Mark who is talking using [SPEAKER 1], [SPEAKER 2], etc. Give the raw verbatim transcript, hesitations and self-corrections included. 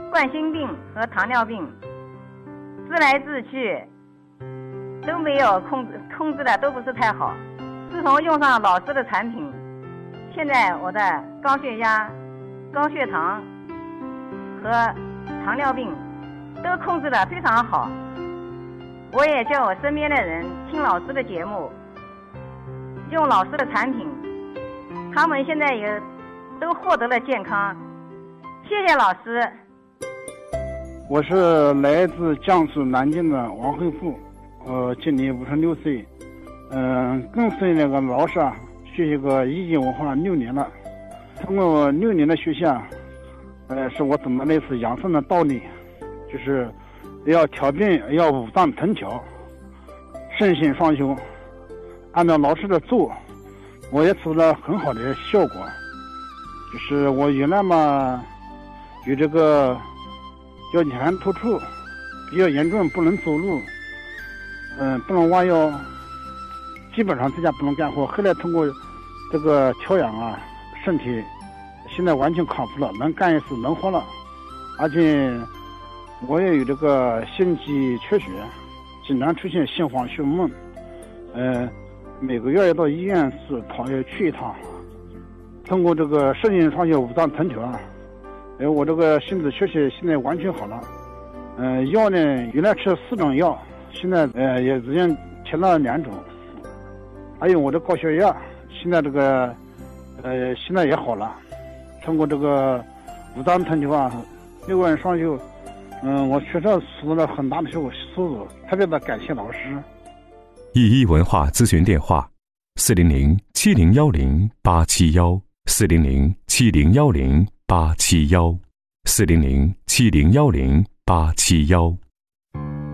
[SPEAKER 1] 冠心病和糖尿病，治来治去都没有控制控制的都不是太好。自从用上老师的产品，现在我的高血压、高血糖和糖尿病都控制得非常好。我也叫我身边的人听老师的节目，用老师的产品，他们现在也都获得了健康。谢谢老师。
[SPEAKER 2] 我是来自江苏南京的王慧富，呃，今年五十六岁，嗯、呃，跟随那个老师啊，学习个医学文化六年了。通过六年的学习啊，呃，是我懂得类似养生的道理，就是要调病，要五脏腾调，肾心双修，按照老师的做，我也取得了很好的效果。就是我原来嘛，有这个腰间突出比较严重，不能走路，嗯、呃，不能弯腰，基本上在家不能干活。后来通过这个调养啊，身体现在完全康复了，能干一事，能活了，而且我也有这个心肌缺血，经常出现心慌胸闷，呃，每个月要到医院是跑要去一趟。通过这个肾心双修五脏腾调啊，哎，我这个心肌缺血现在完全好了。嗯、呃，药呢，原来吃四种药，现在呃也已经停了两种。还有我的高血压，现在这个呃现在也好了。通过这个五脏腾调啊，六个人双修，嗯、呃，我确实取得了很大的收入，特别的感谢老师。
[SPEAKER 3] 易一文化咨询电话：四零零七零幺零八七幺，四零零七零幺零八七幺，四零零七零幺零八七幺。